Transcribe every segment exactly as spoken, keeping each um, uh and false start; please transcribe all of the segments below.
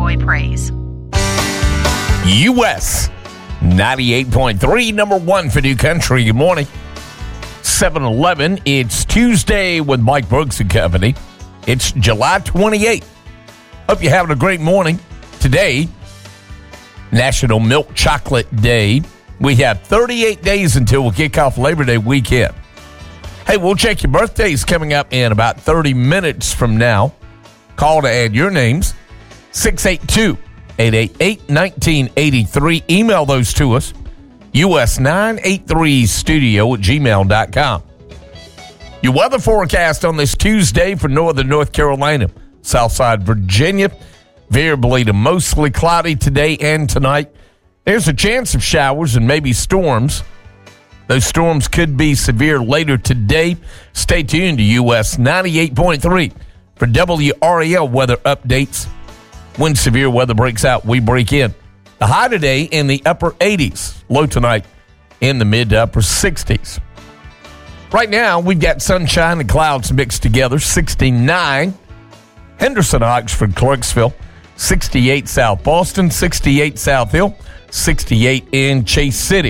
enjoy praise. U S ninety-eight point three, number one for New Country. Good morning. seven eleven. It's Tuesday with Mike Brooks and Company. It's July twenty-eighth. Hope you're having a great morning. Today, National Milk Chocolate Day. We have thirty-eight days until we kick off Labor Day weekend. Hey, we'll check your birthdays coming up in about thirty minutes from now. Call to add your names. six eight two, eight eight eight, one nine eight three. Email those to us. U S nine eight three studio at gmail dot com. Your weather forecast on this Tuesday for northern North Carolina, Southside Virginia. Variably to mostly cloudy today and tonight. There's a chance of showers and maybe storms. Those storms could be severe later today. Stay tuned to U S ninety-eight point three for W R A L weather updates. When severe weather breaks out, we break in. The high today in the upper eighties. Low tonight in the mid to upper sixties. Right now, we've got sunshine and clouds mixed together. sixty-nine. Henderson, Oxford, Clarksville. sixty-eight South Boston. sixty-eight South Hill. sixty-eight in Chase City.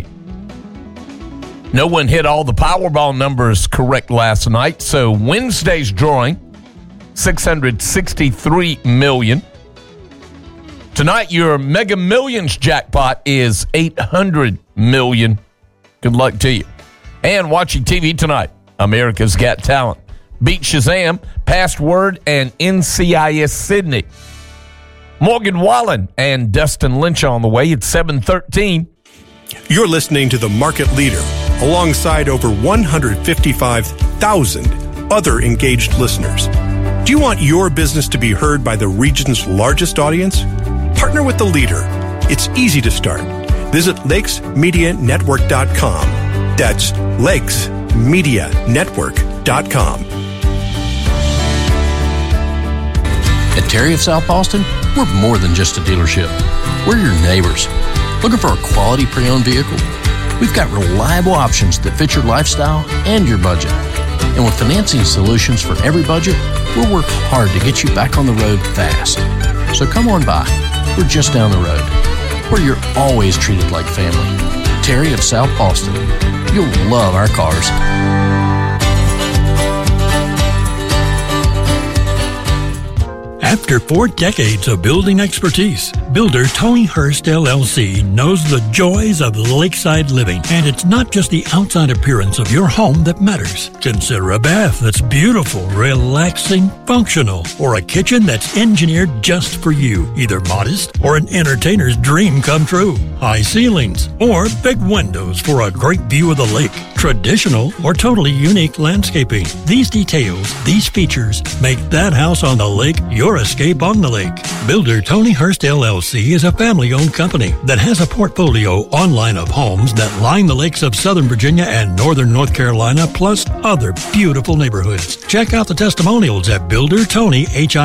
No one hit all the Powerball numbers correct last night, so Wednesday's drawing, six hundred sixty-three million dollars. Tonight, your Mega Millions jackpot is eight hundred million dollars. Good luck to you. And watching T V tonight, America's Got Talent. Beat Shazam, Password, and N C I S Sydney. Morgan Wallen and Dustin Lynch on the way at seven thirteen. You're listening to The Market Leader, alongside over one hundred fifty-five thousand other engaged listeners. Do you want your business to be heard by the region's largest audience? Partner with the leader. It's easy to start. Visit lakes media network dot com. That's lakes media network dot com. At Terry of South Boston, we're more than just a dealership. We're your neighbors. Looking for a quality pre-owned vehicle? We've got reliable options that fit your lifestyle and your budget. And with financing solutions for every budget, we'll work hard to get you back on the road fast. So come on by. We're just down the road, where you're always treated like family. Terry of South Boston. You'll love our cars. After four decades of building expertise, builder Tony Hurst L L C knows the joys of lakeside living. And it's not just the outside appearance of your home that matters. Consider a bath that's beautiful, relaxing, functional, or a kitchen that's engineered just for you. Either modest or an entertainer's dream come true. High ceilings or big windows for a great view of the lake. Traditional or totally unique landscaping. These details, these features, make that house on the lake your escape on the lake. Builder Tony Hurst L L C is a family-owned company that has a portfolio online of homes that line the lakes of Southern Virginia and Northern North Carolina, plus other beautiful neighborhoods. Check out the testimonials at builder tony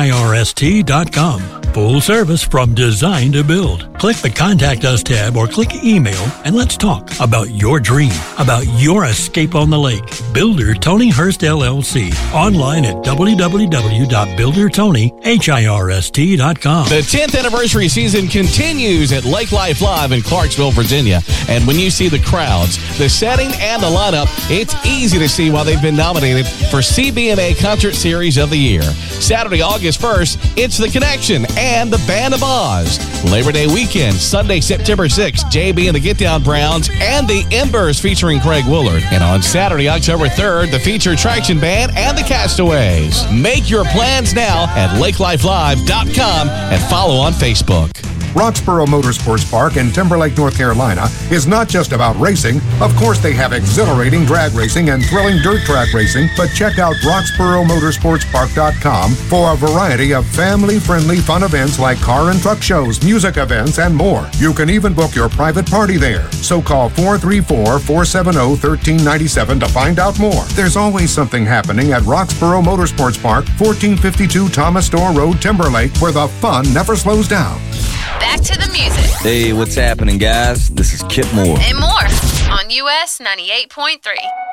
hirst dot com. Full service from design to build. Click the Contact Us tab or click email and let's talk about your dream, about your escape on the lake. Builder Tony Hurst L L C. Online at w w w dot builder tony hirst dot com. The tenth anniversary season continues at Lake Life Live in Clarksville, Virginia. And when you see the crowds, the setting, and the lineup, it's easy to see why they've been nominated for C B M A Concert Series of the Year. Saturday, August first, it's The Connection and the Band of Oz. Labor Day weekend, Sunday, September sixth, J B and the Get Down Browns and the Embers featuring Craig Woolard. And on Saturday, October third, the Feature Traction Band and the Castaways. Make your plans now at lake life live dot com and follow on Facebook. Roxborough Motorsports Park in Timberlake, North Carolina is not just about racing. Of course, they have exhilarating drag racing and thrilling dirt track racing, but check out roxborough motorsports park dot com for a variety of family-friendly fun events like car and truck shows, music events, and more. You can even book your private party there. So call four three four, four seven zero, one three nine seven to find out more. There's always something happening at Roxborough Motorsports Park, fourteen fifty-two Thomas Store Road, Timberlake, where the fun never slows down. Back to the music. Hey, what's happening, guys? This is Kip Moore. And more on U S ninety-eight point three.